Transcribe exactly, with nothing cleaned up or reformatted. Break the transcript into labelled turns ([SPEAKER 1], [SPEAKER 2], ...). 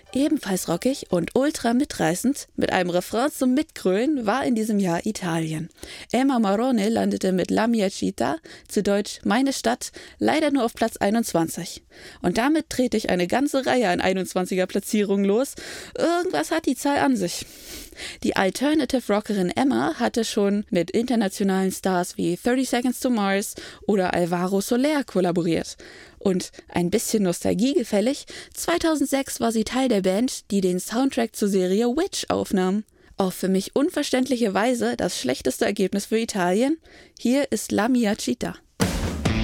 [SPEAKER 1] Ebenfalls rockig und ultra mitreißend, mit einem Refrain zum Mitgrölen, war in diesem Jahr Italien. Emma Marrone landete mit La mia città, zu Deutsch Meine Stadt, leider nur auf Platz einundzwanzig. Und damit trete ich eine ganze Reihe an einundzwanziger-Platzierungen los. Irgendwas hat die Zahl an sich. Die Alternative-Rockerin Emma hatte schon mit internationalen Stars wie thirty Seconds to Mars oder Alvaro Soler kollaboriert. Und ein bisschen Nostalgie gefällig, zweitausendsechs war sie Teil der Band, die den Soundtrack zur Serie Witch aufnahm. Auf für mich unverständliche Weise das schlechteste Ergebnis für Italien. Hier ist La mia città.